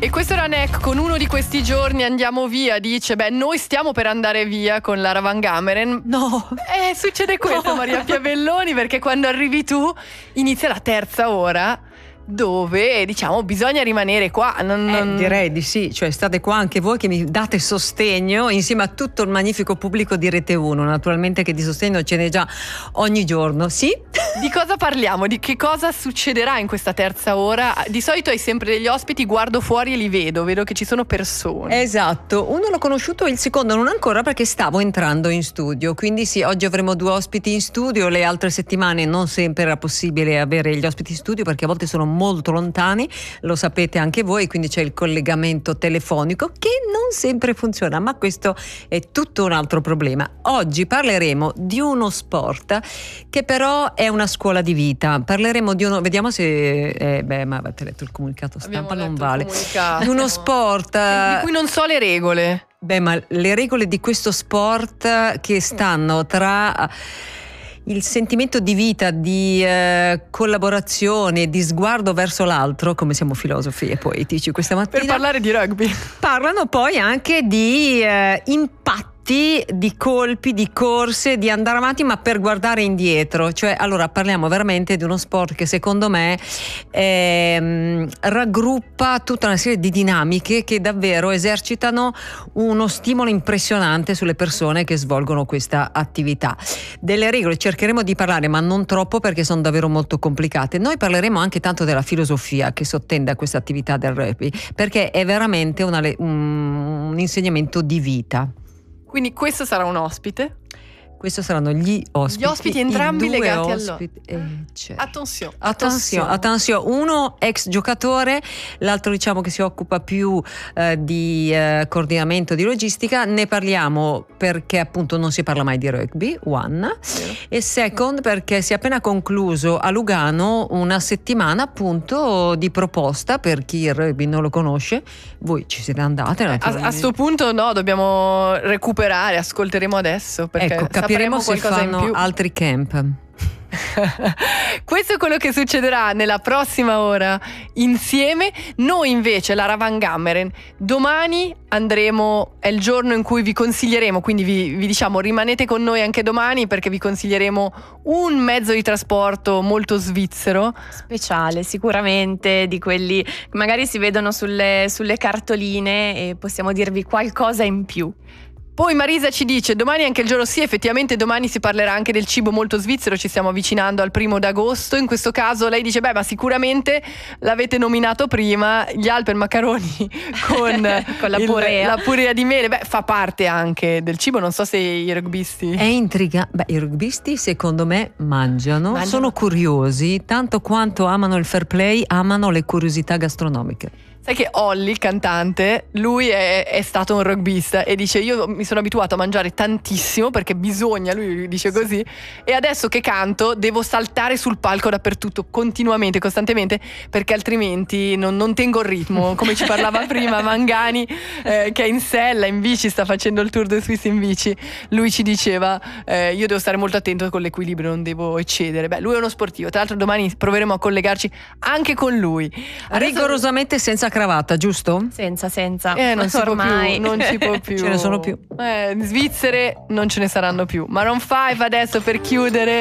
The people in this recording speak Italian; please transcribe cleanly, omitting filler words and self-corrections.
E questo era Neck con Uno di questi giorni andiamo via. Dice, noi stiamo per andare via con Lara Van Gameren. No. Succede questo, no. Maria Piavelloni, perché quando arrivi tu inizia la terza ora, dove diciamo bisogna rimanere qua. Direi di sì, cioè state qua anche voi che mi date sostegno insieme a tutto il magnifico pubblico di Rete 1, naturalmente, che di sostegno ce n'è già ogni giorno. Sì? Di cosa parliamo? Di che cosa succederà in questa terza ora? Di solito hai sempre degli ospiti, guardo fuori e li vedo che ci sono persone. Esatto, uno l'ho conosciuto, il secondo non ancora perché stavo entrando in studio, quindi sì, oggi avremo 2 ospiti in studio, le altre settimane non sempre era possibile avere gli ospiti in studio perché a volte sono molto lontani, lo sapete anche voi, quindi c'è il collegamento telefonico che non sempre funziona, ma questo è tutto un altro problema. Oggi parleremo di uno sport che però è una scuola di vita, parleremo di uno, vediamo se ma avete letto il comunicato stampa, non vale, di uno sport di cui non so le regole. Ma le regole di questo sport che stanno tra il sentimento di vita, di collaborazione, di sguardo verso l'altro, come siamo filosofi e poetici questa mattina. Per parlare di rugby. Parlano poi anche di impatti, di colpi, di corse, di andare avanti ma per guardare indietro. Cioè, allora parliamo veramente di uno sport che secondo me raggruppa tutta una serie di dinamiche che davvero esercitano uno stimolo impressionante sulle persone che svolgono questa attività. Delle regole cercheremo di parlare, ma non troppo perché sono davvero molto complicate. Noi parleremo anche tanto della filosofia che sottende a questa attività del rugby, perché è veramente un insegnamento di vita. Quindi questo sarà un ospite? Questo saranno gli ospiti. Gli ospiti entrambi legati ospiti. Attenzione. Uno ex giocatore, l'altro diciamo che si occupa più di coordinamento, di logistica. Ne parliamo perché appunto non si parla mai di rugby, one. E second perché si è appena concluso a Lugano una settimana appunto di proposta per chi il rugby non lo conosce. Voi ci siete andate? A sto punto no, dobbiamo recuperare, ascolteremo adesso perché ecco, capiremo se fanno altri camp. Questo è quello che succederà nella prossima ora insieme. Noi invece, Lara Van Gameren, domani andremo, è il giorno in cui vi consiglieremo, quindi vi diciamo rimanete con noi anche domani perché vi consiglieremo un mezzo di trasporto molto svizzero, speciale sicuramente, di quelli che magari si vedono sulle cartoline e possiamo dirvi qualcosa in più. Poi Marisa ci dice domani è anche il giorno, sì, effettivamente domani si parlerà anche del cibo molto svizzero, ci stiamo avvicinando al 1° d'agosto. In questo caso lei dice ma sicuramente l'avete nominato prima, gli Alper Macaroni con la purea. La purea di mele, fa parte anche del cibo, non so se i rugbisti. È intriga, i rugbisti secondo me mangiano, sono curiosi, tanto quanto amano il fair play, amano le curiosità gastronomiche. Sai che Olly, il cantante, lui è stato un rugbista e dice io mi sono abituato a mangiare tantissimo perché bisogna, lui dice così, e adesso che canto devo saltare sul palco dappertutto continuamente, costantemente, perché altrimenti non tengo il ritmo, come ci parlava prima Mangani, che è in sella, in bici, sta facendo il Tour de Suisse in bici. Lui ci diceva io devo stare molto attento con l'equilibrio, non devo eccedere. Lui è uno sportivo, tra l'altro domani proveremo a collegarci anche con lui. Rigorosamente senza cravatta, giusto? Senza. Non si ormai non si può più. Ce ne sono più. Svizzere non ce ne saranno più. Maroon 5 adesso per chiudere.